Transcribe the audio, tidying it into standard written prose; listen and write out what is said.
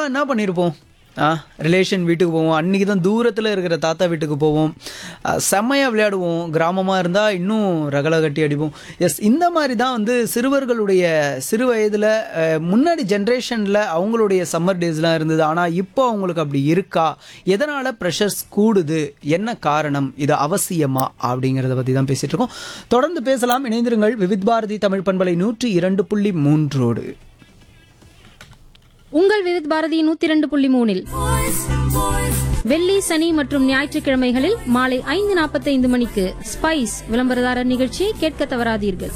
அப்போல்லாம் என்ன பண்ணியிருப்போம், ரிலேஷன் வீட்டுக்கு போவோம், அன்றைக்கி தான் தூரத்தில் இருக்கிற தாத்தா வீட்டுக்கு போவோம், செம்மையாக விளையாடுவோம், கிராமமாக இருந்தால் இன்னும் ரகளை கட்டி அடிப்போம். எஸ், இந்த மாதிரி தான் வந்து சிறுவர்களுடைய சிறு வயதில் முன்னாடி ஜென்ரேஷனில் அவங்களுடைய சம்மர் டேஸ்லாம் இருந்தது. ஆனால் இப்போ அவங்களுக்கு அப்படி இருக்கா, எதனால் ப்ரெஷர்ஸ் கூடுது, என்ன காரணம், இது அவசியமா அப்படிங்கிறத பற்றி தான் பேசிகிட்டு இருக்கோம். தொடர்ந்து பேசலாம், இணைந்திருங்கள் விவித் பாரதி தமிழ் பண்பலை 102.3. உங்கள் விவித் பாரதி 102.3 வெள்ளி, சனி மற்றும் ஞாயிற்றுக்கிழமைகளில் மாலை 5:45 மணிக்கு ஸ்பைஸ் விளம்பரதாரர் நிகழ்ச்சியை கேட்க தவறாதீர்கள்.